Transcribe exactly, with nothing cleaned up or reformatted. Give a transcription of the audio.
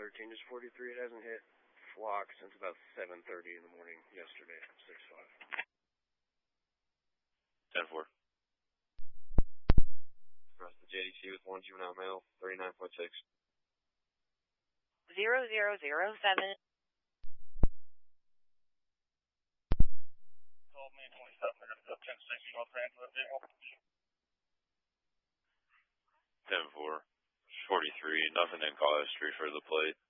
thirteen, just forty-three. It hasn't hit flock since about seven thirty in the morning yesterday, six five. ten four. Across the J D C with one juvenile male, thirty-nine point six. zero zero zero seven. Told me twenty-seven, we're going to go ten six, you want transport vehicle? ten four. forty-three, nothing in call history for the plate.